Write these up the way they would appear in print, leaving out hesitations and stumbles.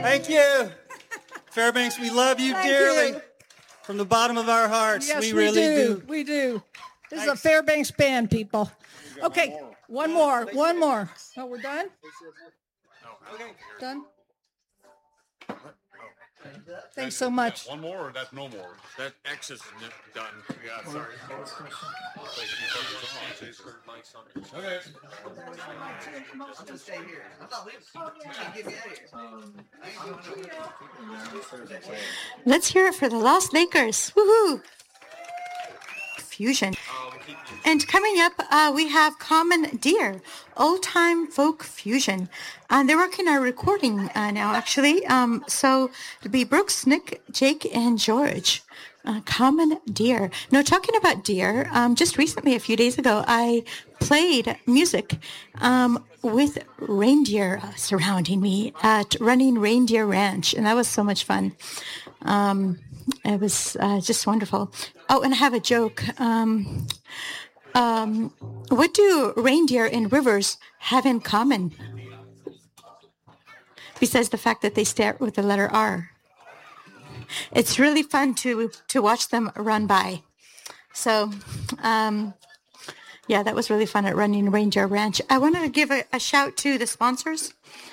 Thank you. Fairbanks, we love you Thank dearly. you. From the bottom of our hearts, Yes, we really do. We do. This is a Thanks. Fairbanks band, people. Okay, one more. Oh, we're done? Done? Thanks so much. One more, or that's no more? That X is done. Yeah, sorry. Okay. Let's hear it for the Lost Lakers. Woohoo! Fusion. And coming up, we have Common Deer, old-time folk fusion. They're working on a recording now, actually. So it'll be Brooks, Nick, Jake, and George. Common Deer. Now, talking about deer, just recently, a few days ago, I played music with reindeer surrounding me at Running Reindeer Ranch, and that was so much fun. It was just wonderful. Oh, and I have a joke. What do reindeer and rivers have in common? Besides the fact that they start with the letter R. It's really fun to watch them run by. So, yeah, that was really fun at Running Reindeer Ranch. I wanted to give a shout to the sponsors.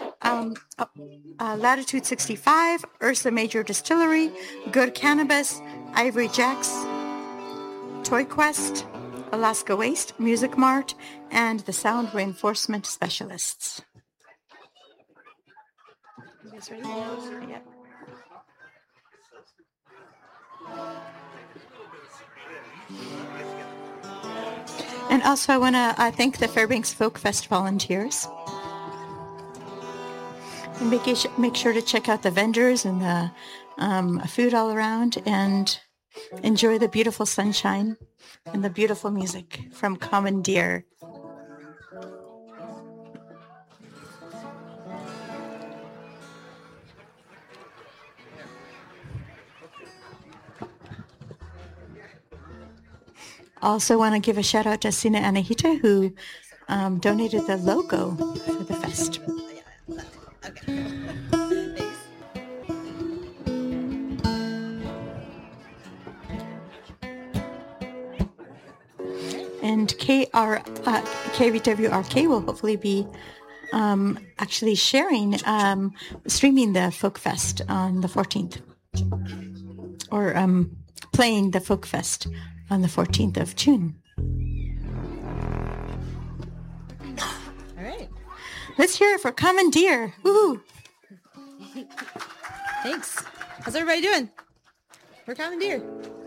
Latitude 65, Ursa Major Distillery, Good Cannabis, Ivory Jacks, Toy Quest, Alaska Waste, Music Mart, and the Sound Reinforcement Specialists. You guys ready? Yep. And also I want to thank the Fairbanks Folk Fest volunteers. And make sure to check out the vendors and the food all around and enjoy the beautiful sunshine and the beautiful music from Common Deer. Also want to give a shout out to Sina Anahita, who donated the logo for the fest. And KVWRK will hopefully be actually streaming the Folk Fest on the 14th. Or playing the Folk Fest on the 14th of June. All right. Let's hear it for Common Deer. Woohoo! Thanks. How's everybody doing? We're Common Deer.